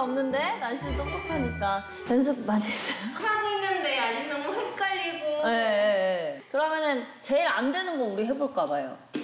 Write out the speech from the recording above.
없는데? 날씨 똑똑하니까. 연습 많이 했어요. 하고 있는데 아직 너무 헷갈리고. 네. 그러면은 제일 안 되는 거 우리 해볼까 봐요.